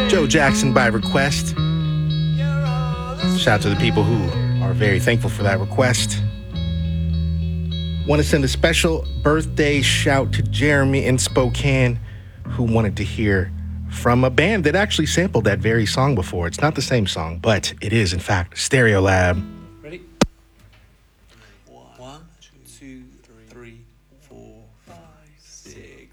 Joe Jackson by request. Shout out to the people who are very thankful for that request. Want to send a special birthday shout to Jeremy in Spokane, who wanted to hear from a band that actually sampled that very song before. It's not the same song, but it is, in fact, Stereolab.